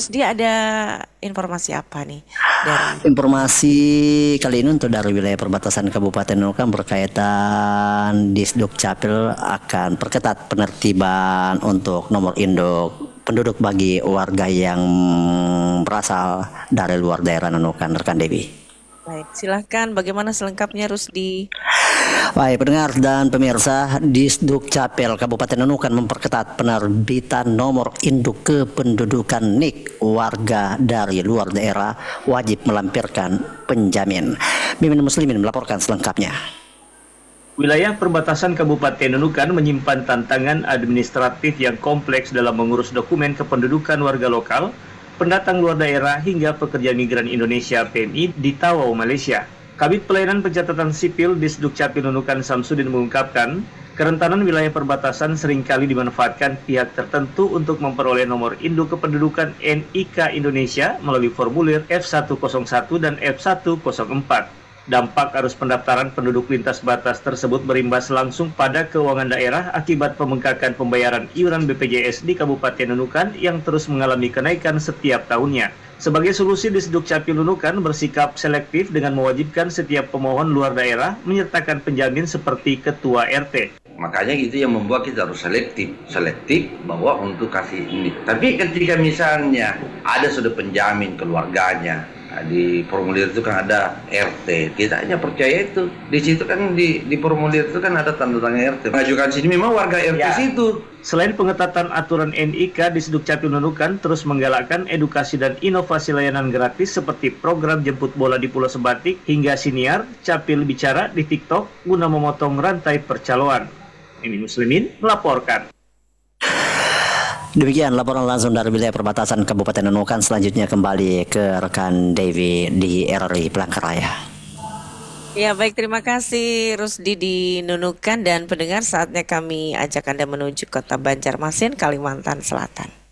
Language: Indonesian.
Rusdi ada informasi apa nih dari Informasi kali ini untuk dari wilayah perbatasan Kabupaten Nunukan berkaitan Disduk Capil akan perketat penertiban untuk nomor induk penduduk bagi warga yang berasal dari luar daerah Nunukan, rekan Dewi. Baik, silahkan bagaimana selengkapnya Rusdi? Baik, pendengar dan pemirsa, Disduk Capil Kabupaten Nunukan memperketat penerbitan nomor induk kependudukan NIK warga dari luar daerah wajib melampirkan penjamin. Mimin Muslimin melaporkan selengkapnya. Wilayah perbatasan Kabupaten Nunukan menyimpan tantangan administratif yang kompleks dalam mengurus dokumen kependudukan warga lokal, pendatang luar daerah hingga pekerja migran Indonesia PMI di Tawau, Malaysia. Kabid Pelayanan Pencatatan Sipil Disduk Capil Nunukan Samsudin mengungkapkan, kerentanan wilayah perbatasan seringkali dimanfaatkan pihak tertentu untuk memperoleh nomor induk kependudukan NIK Indonesia melalui formulir F101 dan F104. Dampak arus pendaftaran penduduk lintas batas tersebut berimbas langsung pada keuangan daerah akibat pembengkakan pembayaran iuran BPJS di Kabupaten Nunukan yang terus mengalami kenaikan setiap tahunnya. Sebagai solusi, Disduk Capil Nunukan bersikap selektif dengan mewajibkan setiap pemohon luar daerah menyertakan penjamin seperti ketua RT. Makanya gitu yang membuat kita harus selektif bahwa untuk kasih ini. Tapi ketika misalnya ada sudah penjamin keluarganya, di formulir itu kan ada RT, kita hanya percaya itu. Di situ kan di formulir itu kan ada tanda tangan RT. Mengajukan sini memang warga RT situ. Selain pengetatan aturan NIK, Disduk Capil Nunukan terus menggalakkan edukasi dan inovasi layanan gratis seperti program jemput bola di Pulau Sebatik hingga siniar Capil bicara di TikTok guna memotong rantai percaloan. Mimin Muslimin melaporkan. Demikian laporan langsung dari wilayah perbatasan Kabupaten Nunukan. Selanjutnya kembali ke rekan Dewi di RRI Palangkaraya. Ya baik, terima kasih Rusdi di Nunukan, dan pendengar, saatnya kami ajak Anda menuju kota Banjarmasin, Kalimantan Selatan.